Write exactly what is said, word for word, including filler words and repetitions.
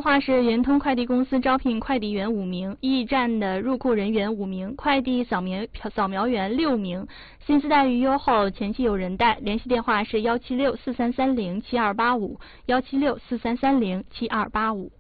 话是圆通快递公司招聘快递员五名，驿站的入库人员五名，快递扫描扫描员六名，薪资待遇优厚，前期有人带。联系电话是幺七六四三三零七二八五，幺七六四三三零七二八五。